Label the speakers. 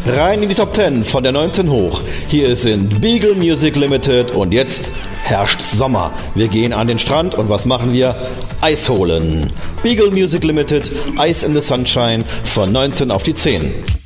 Speaker 1: Rein in die Top 10 von der 19 hoch. Hier sind Beagle Music Limited und jetzt herrscht Sommer. Wir gehen an den Strand und was machen wir? Eis holen. Beagle Music Limited, Ice in the Sunshine von 19 auf die 10.